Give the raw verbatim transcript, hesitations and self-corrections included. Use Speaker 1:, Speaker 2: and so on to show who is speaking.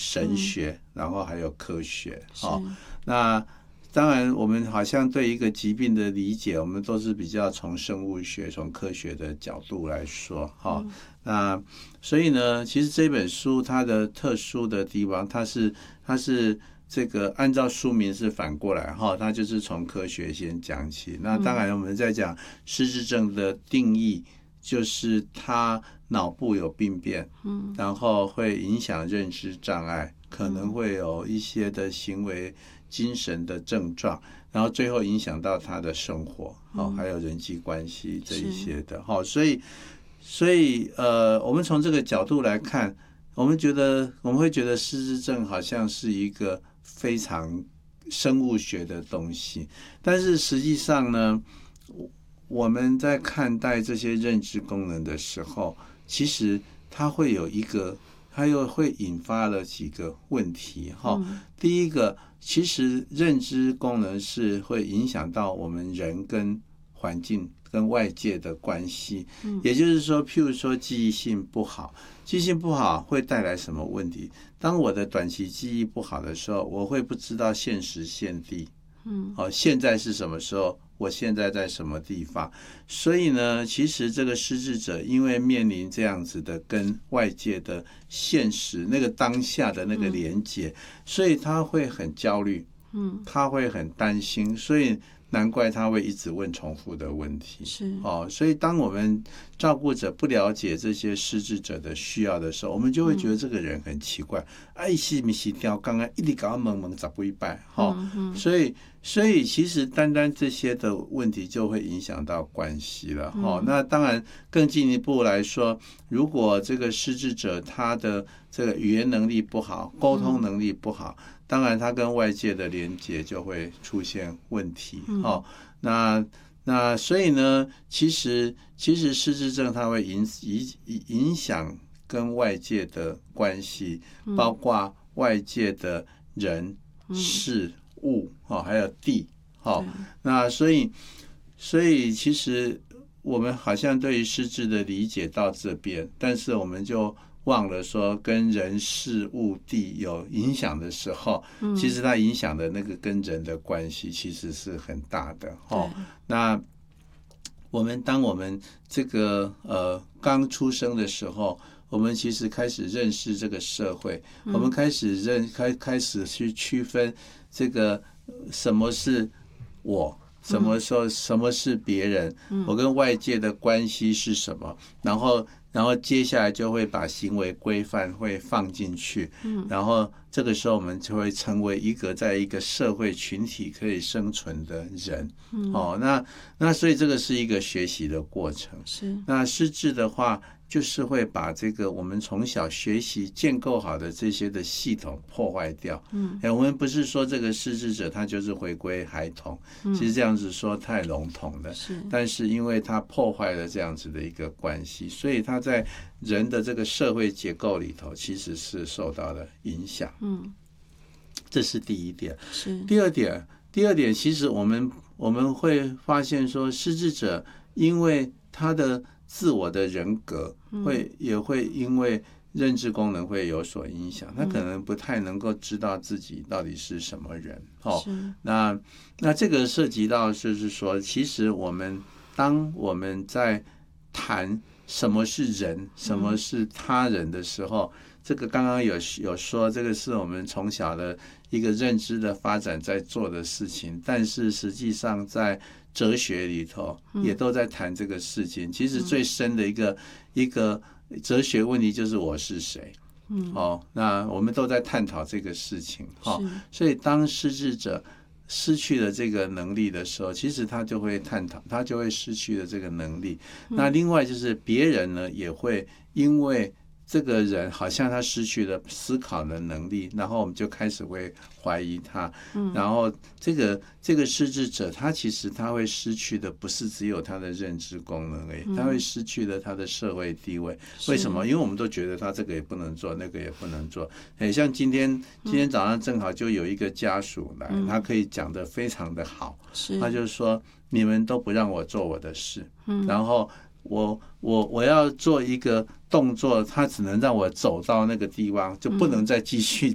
Speaker 1: 神学，嗯、然后还有科学。哦，那当然我们好像对一个疾病的理解，我们都是比较从生物学、从科学的角度来说。哦，嗯、那所以呢，其实这本书它的特殊的地方，它是它是。这个按照书名是反过来哈，它就是从科学先讲起。那当然我们在讲失智症的定义，就是他脑部有病变，嗯，然后会影响认知障碍，可能会有一些的行为、精神的症状，然后最后影响到他的生活，哦，还有人际关系这一些的，哈，所以，所以呃，我们从这个角度来看，我们觉得我们会觉得失智症好像是一个非常生物学的东西，但是实际上呢，我们在看待这些认知功能的时候，其实它会有一个，它又会引发了几个问题哈。嗯、第一个，其实认知功能是会影响到我们人跟环境跟外界的关系，嗯、也就是说，譬如说记忆性不好。记忆性不好会带来什么问题？当我的短期记忆不好的时候，我会不知道现时现地，嗯，哦，现在是什么时候？我现在在什么地方？所以呢，其实这个失智者因为面临这样子的跟外界的现实那个当下的那个连结，嗯、所以他会很焦虑，嗯，他会很担心，所以。难怪他会一直问重复的问题，是哦，所以当我们照顾者不了解这些失智者的需要的时候，我们就会觉得这个人很奇怪，哎，是不是掉刚刚一直搞懵懵咋不一拜哈？所以，所以其实单单这些的问题就会影响到关系了哈。嗯、那当然更进一步来说，如果这个失智者他的这个语言能力不好，沟通能力不好。嗯当然，它跟外界的连接就会出现问题，嗯哦、那那所以呢，其实其实失智症它会影影影响跟外界的关系，嗯、包括外界的人、嗯、事物，哦，还有地，哦，那所以所以其实我们好像对于失智的理解到这边，但是我们就。忘了说跟人事物地有影响的时候，嗯、其实它影响的那个跟人的关系其实是很大的哦。那我们当我们这个呃刚出生的时候，我们其实开始认识这个社会，嗯、我们开始认开开始去区分这个什么是我。什么时候什么是别人？嗯、我跟外界的关系是什么？然后，然后接下来就会把行为规范会放进去，嗯、然后这个时候我们就会成为一个在一个社会群体可以生存的人。嗯、哦，那那所以这个是一个学习的过程。是那失智的话。就是会把这个我们从小学习建构好的这些的系统破坏掉。嗯，哎，我们不是说这个失智者他就是回归孩童，嗯、其实这样子说太笼统了。是，但是因为他破坏了这样子的一个关系，所以他在人的这个社会结构里头其实是受到了影响。嗯，这是第一点。是第二点，第二点，其实我们我们会发现说，失智者因为他的自我的人格会也会因为认知功能会有所影响，他可能不太能够知道自己到底是什么人。哦，那那这个涉及到就是说，其实我们当我们在谈什么是人，什么是他人的时候，这个刚刚有有说，这个是我们从小的一个认知的发展在做的事情，但是实际上在哲学里头也都在谈这个事情。其实最深的一个一个哲学问题就是我是谁。嗯，哦，那我们都在探讨这个事情。哦，所以当失智者失去了这个能力的时候，其实他就会探讨，他就会失去了这个能力。那另外就是别人呢，也会因为这个人好像他失去了思考的能力，然后我们就开始会怀疑他。嗯、然后这个这个失智者，他其实他会失去的不是只有他的认知功能而已，他会失去了他的社会地位。为什么？因为我们都觉得他这个也不能做，那个也不能做。哎，像今天今天早上正好就有一个家属来，嗯、他可以讲得非常的好，他就说你们都不让我做我的事，嗯、然后。我我我要做一个动作，他只能让我走到那个地方，就不能再继续